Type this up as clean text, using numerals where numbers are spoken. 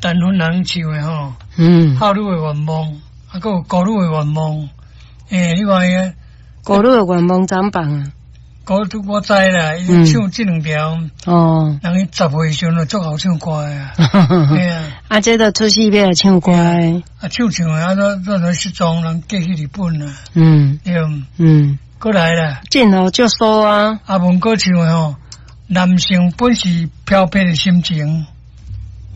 单纯人唱的吼，孝女的愿望，还佫有孤女的愿望。你看伊孤女的愿望怎办啊？ 我知啦，伊唱这两条，人伊10岁时阵足好唱歌啊。 啊，这都出戏要唱歌的。 唱啊，都失踪，人寄去日本啦。过来啦， 真好足疏啊。 文哥唱的吼，男性本是飘撇的心情，